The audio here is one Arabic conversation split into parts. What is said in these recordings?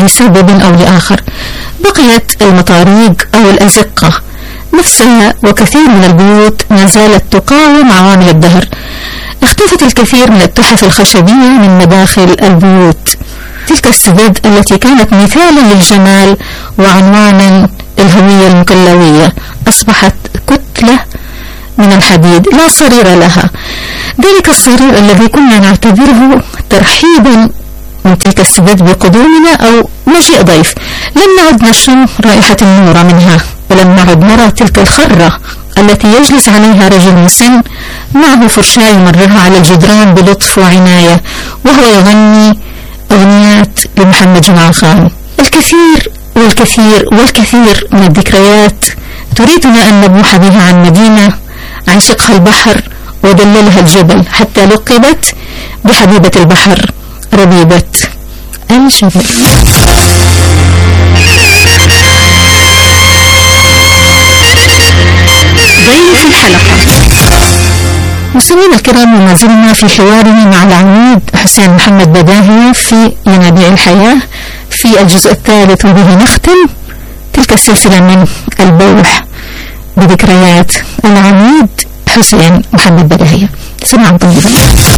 لسبب أو لآخر. بقيت المطاريق أو الأزقة نفسها، وكثير من البيوت ما زالت تقاوم عوامل الدهر. اختفت الكثير من التحف الخشبية من مداخل البيوت، تلك السداد التي كانت مثالا للجمال وعنوانا الهوية المكلوية أصبحت كتلة من الحديد لا صرير لها. ذلك الصرير الذي كنا نعتبره ترحيبا من تلك السداد بقدومنا أو مجيء ضيف، لم نعد نشم رائحة النور منها، ولم نعد نرى تلك الخرة التي يجلس عليها رجل مسن معه فرشاة يمررها على الجدران بلطف وعناية وهو يغني أغنيات لمحمد جمال خان. الكثير والكثير والكثير من الذكريات تريدنا أن نبوح بها عن مدينة عن شقها البحر ودللها الجبل، حتى لقبت بحبيبة البحر ربيبة الجبل. ضيف الحلقة مستمعينا الكرام، وما زلنا في حوارنا مع العميد حسين محمد بداهية في ينابيع الحياة في الجزء الثالث، وبه نختم تلك السلسلة من البوح بذكريات العميد حسين محمد بداهية. سمعا طيبا.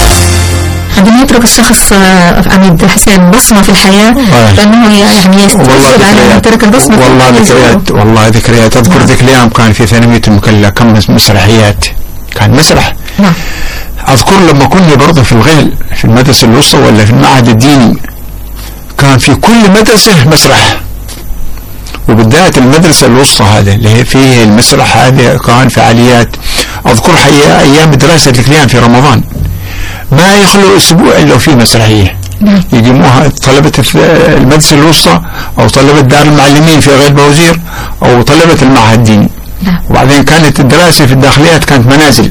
عندما يترك الشخص عميد حسين بصمة في الحياة لأنه يعني يستفيد على أن ترك البصمة. والله ذكريات أذكر ذيك الأيام كان في ثانوية المكلا كم مسرحيات، كان مسرح. نعم. أذكر لما كنا برضه في الغيل في المدرسة الوسطى ولا في المعهد الديني كان في كل مدرسة مسرح، وبالذات المدرسة الوسطى هذا اللي هي فيه المسرح هذا كان فعاليات. أذكر أيام دراسة الكلام في رمضان ما يخلو أسبوع إلا في مسرحية يجموها طلبة المدرسة الوسطى أو طلبة دار المعلمين في غير بوزير أو طلبة المعهد الديني. وبعدين كانت الدراسة في الداخليات كانت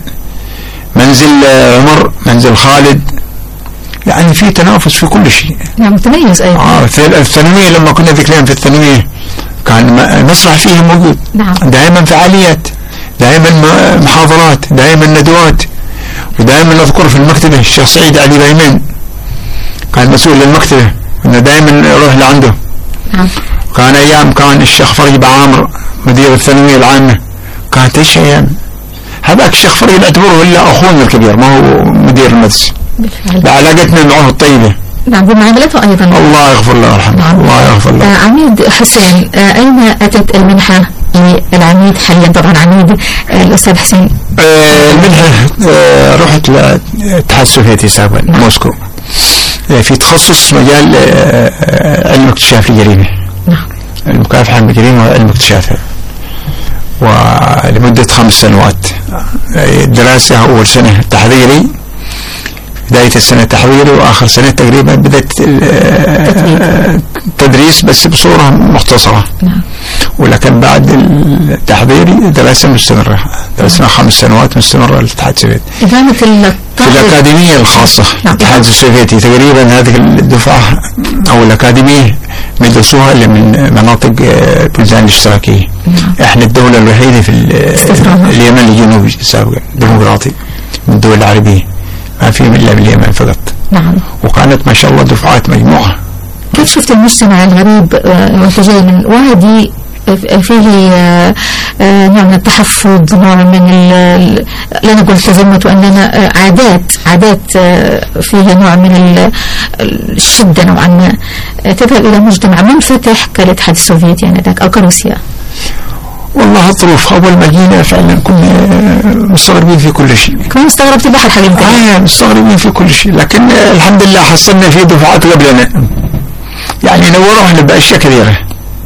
منزل عمر، منزل خالد، يعني في تنافس في كل شيء. نعم متميز أيضا. في الثانوية لما كنا ذكرين في الثانوية كان المسرح فيه موجود. نعم. دائما فعاليات، دائما محاضرات، دائما ندوات، ودائما نذكر في المكتبة الشيخ سعيد علي بيمين كان مسؤول للمكتبة، كنا دائما نروح لعنده. نعم. كان أيام كان الشيخ فريد عامر مدير الثانوية العامة، كانت ايش أيام هذاك الشيخ فريد اعتبره إلا أخونا الكبير ما هو مدير المدرسة، بعلاقتنا معه الطيبة. نعم بمعاملته أيضا. الله يغفر له ويرحمه. نعم. الله يغفر له. عميد حسين، أين أتت المنحة للعميد حاليا طبعا عميد الأستاذ حسين؟ المنحة رحت للاتحاد السوفيتي سابقا موسكو في تخصص مجال علم اكتشاف الجريمة. نعم. المكافحة بالجريمة وعلم اكتشافها، ولمدة 5 سنوات. الدراسة أول سنة تحضيري، بداية السنة تحضيري، وآخر سنة تقريبا بدأت التدريس بس بصورة مختصرة. نعم. ولكن بعد التحضيري دراسة مستمرة، درسنا 5 سنوات مستمرة للاتحاد السوفيتي في الأكاديمية الخاصة. نعم. الاتحاد السوفيتي تقريبا هذه الدفعة أو الأكاديمية مدرسوها اللي من مناطق بلدان الاشتراكية. نعم. احنا الدولة الوحيدة في اليمن الجنوبي سابقا ديمقراطي من الدول العربية، ما في إلا باليمن فقط. نعم. وكانت ما شاء الله دفعات مجموعة. كيف شفت المجتمع الغريب وانت جاي من وادي فيه نوع من التحفظ، نوع من لا نقول تزمت، وإنما عادات فيها نوع من الشدة نوعا ما، تذهب إلى مجتمع منفتح كالاتحاد السوفيتي آنذاك أو كروسيا؟ والله الظروف أول ما جينا فعلا كنا مستغربين في كل شيء. كنا مستغربين البحر حقيقة. مستغربين في كل شيء، لكن الحمد لله حصلنا في دفعات قبلنا يعني نورونا بأشياء كثيرة،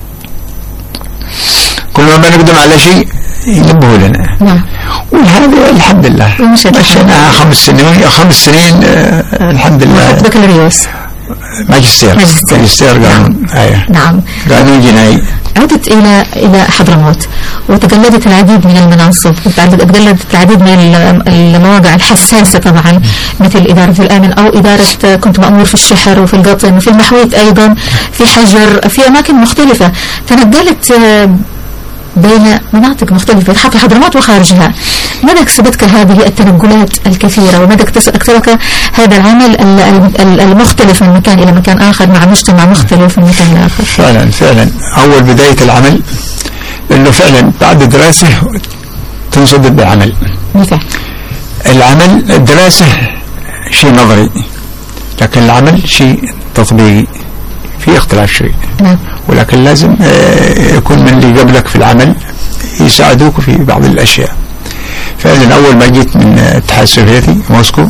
كل ما نقدم على شيء ينبهوا لنا. نعم. وهذا الحمد لله مشينا 5 سنين الحمد لله. بكالوريوس ماجستير قانون. نعم. قانون جنائي. عدت إلى حضرموت وتجلدت العديد من المناصب، وتجلدت العديد من المواقع الحساسة طبعا، مثل إدارة الأمن أو إدارة كنت مأمور في الشحر وفي القطن وفي المحويت أيضا، في حجر، في أماكن مختلفة، تنقلت بين مناطق مختلفة حتى حضرموت وخارجها. ماذا كسبتك هذه التنقلات الكثيرة، وماذا كسبك هذا العمل المختلف من مكان إلى مكان آخر مع مجتمع مختلف من مكان آخر؟ فعلا أول بداية العمل إنه فعلا بعد الدراسة تنصدم بالعمل. العمل الدراسة شيء نظري، لكن العمل شيء تطبيقي، في اختلاف شوي. ولكن لازم يكون من اللي قبلك في العمل يساعدوك في بعض الأشياء. فعلا أول ما جيت من الاتحاد السوفيتي موسكو،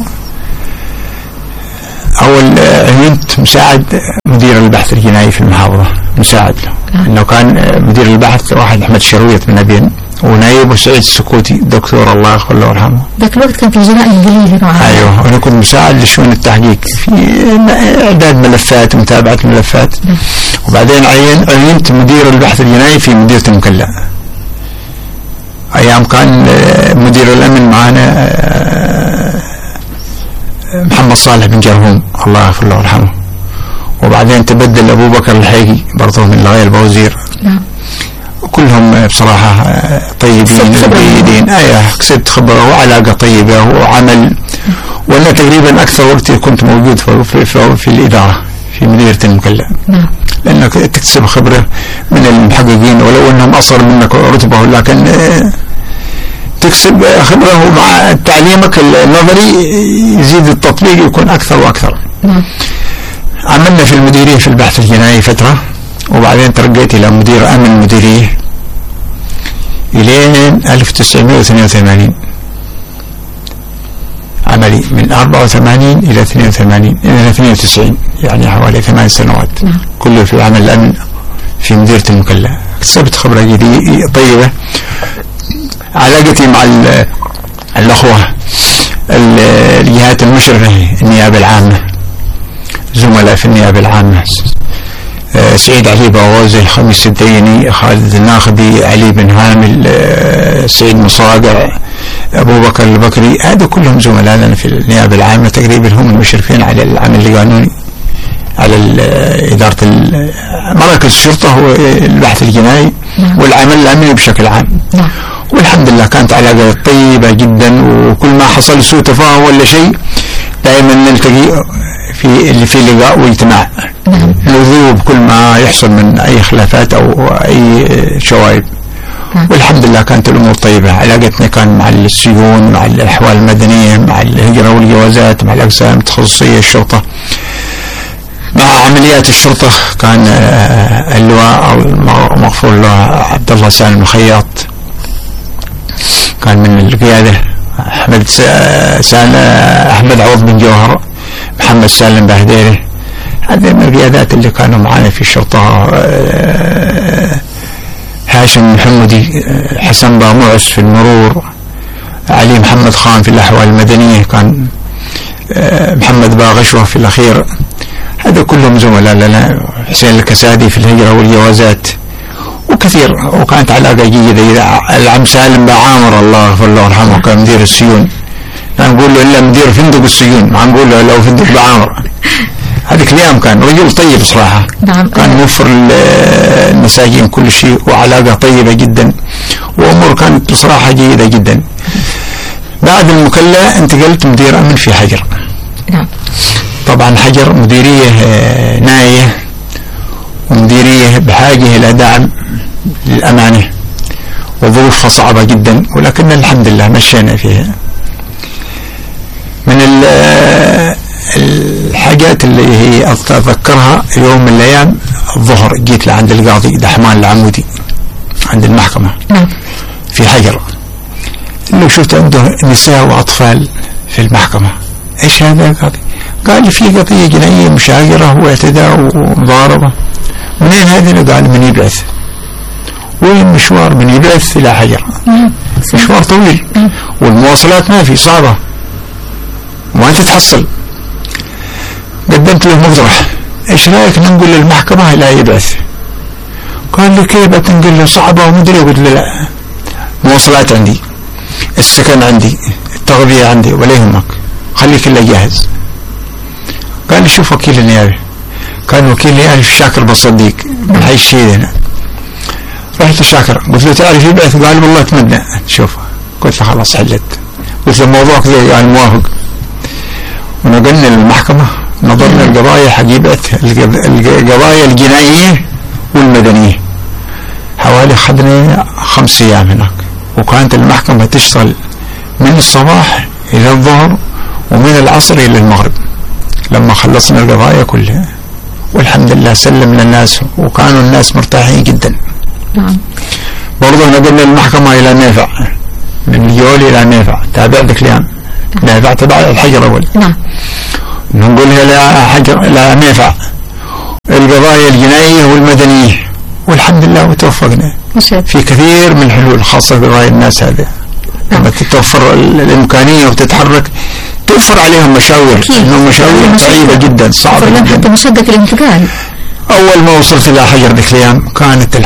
أول عينت مساعد مدير البحث الجنائي في المحافظة، مساعد له، إنه كان مدير البحث واحد أحمد شرويط من أبين، ونايبه سعيد السكوتي دكتور الله يرحمه. ذاك الوقت كان في الجنائي القليل. أيوه، أنا كنت مساعد لشؤون التحقيق في إعداد ملفات ومتابعة الملفات. وبعدين عينت مدير البحث الجنائي في مديرية المكلا. أيام كان مدير الأمن معنا محمد صالح بن جرهوم الله يغفر له ويرحمه. وبعدين تبدل أبو بكر الحيقي برضه من لغاية البوزير. كلهم بصراحة طيبين جيدين. كسبت خبرة وعلاقة طيبة وعمل. وأنا تقريبا أكثر وقت كنت موجود في الإدارة في مديرية المكلا، لأنك تكسب خبرة من المحققين ولو أنهم أصغر منك رتبة، لكن تكسب خبرة، ومع تعليمك النظري يزيد التطبيق يكون أكثر وأكثر. عملنا في المديرية في البحث الجنائي فترة، وبعدين ترقيت إلى مدير أمن مديرية إلى 1982. عملي من 84 إلى 82 إلى 92، يعني حوالي 8 سنوات كله في عمل الأمن في مديرية المكلا. اكتسبت خبرة جديدة طيبة. علاقتي مع الأخوة الجهات المشرفة، النيابة العامة، زملاء في النيابة العامة، سعيد علي باوزي، خميس الديني، خالد الناخبي، علي بن هامل، سعيد مصاقع، أبو بكر البكري، هذا كلهم زملاء لنا في النيابة العامة، تقريبا هم المشرفين على العمل القانوني، على إدارة مراكز الشرطة والبحث الجنائي والعمل الأمني بشكل عام. والحمد لله كانت علاقة طيبة جدا، وكل ما حصل سوء تفاهم ولا شيء دائما نلتقي في لقاء واجتماع، نذوب كل ما يحصل من أي خلافات أو أي شوائب. والحمد لله كانت الأمور طيبة. علاقتنا كان مع السجون، مع الأحوال المدنية، مع الهجرة والجوازات، مع الأقسام التخصصية الشرطة، مع عمليات الشرطة. كان اللواء المغفور له عبد الله سالم الخياط كان من القيادة، أحمد عوض بن جوهر، محمد سالم بهديري، هذه من القيادات اللي كانوا معنا في الشرطة. هاشم محمدي، حسن باموعس في المرور، علي محمد خان في الأحوال المدنية، كان محمد باغشوة في الأخير، هذا كلهم زملاء لنا. حسين الكسادي في الهجرة والجوازات، وكثير. وكانت علاقة جيدة. العم سالم بعامر الله يغفر له ويرحمه كان مدير السجون، لا نقول له إلا مدير فندق السجون، ما نقول له لو فندق بعامر. هذيك الأيام كان رجل طيب صراحة. كان موفر المساجين كل شيء، وعلاقة طيبة جدا، وأمور كانت بصراحة جيدة جدا. بعد المكلا انتقلت مدير أمن في حجر. طبعا حجر مديرية ناية، ومديرية بحاجة إلى دعم للأمانة، وظروفها صعبة جدا، ولكن الحمد لله مشينا فيها. من الحاجات اللي هي أتذكرها يوم من الأيام الظهر جيت لعند القاضي دحمان العمودي عند المحكمة في حجر، اللي شفت عنده نساء وأطفال في المحكمة. إيش هذا يا قاضي؟ قال لي في قضية جنائية مشاجرة واعتداء ومضاربة. منين هذه؟ قال من يبعث. وين مشوار من يبعث إلى حجر؟ مشوار طويل، والمواصلات ما في، صعبة وما تتحصل. قدمت له مقترح، ايش رايك ننقل للمحكمة لا يبعث؟ قال لي كيف بتنقل له؟ صعبة ومدري. قلت له لا، مواصلات عندي، السكن عندي، التغذية عندي، ولا يهمك، خليك إلا جاهز. قال لي شوف وكيل النيابة. كان وكيل النيابة في شاكر بالصديق من حي الشهيد هنا. رحت شاكر قلت له تعرف يبعث؟ قال والله اتمنى. شوف قلت له خلاص حلت. قلت له الموضوع كذا يعني موافق. ونقلنا للمحكمة، نظرنا القضايا حقيبة القضايا الجنائية والمدنية. حوالي خدنا 5 أيام هناك، وكانت المحكمة تشتغل من الصباح إلى الظهر ومن العصر إلى المغرب لما خلصنا القضايا كلها، والحمد لله سلمنا الناس وكانوا الناس مرتاحين جدا. نعم. برضه نقلنا المحكمة إلى نافع، من اليول إلى نافع تابع دكليان. نافع تبع الحجر أول. نعم. نقولها لا حجر لا نافع، القضايا الجنائية والمدنية، والحمد لله وتوفقنا في كثير من الحلول خاصة بقضايا الناس هذه. لما تتوفر الإمكانية وتتحرك توفر عليهم مشاوير، إنه مشاوير صعبة جدا صعبة جدا. حتى مشقة الانتقال. أول ما وصلت إلى حجر دكليان كانت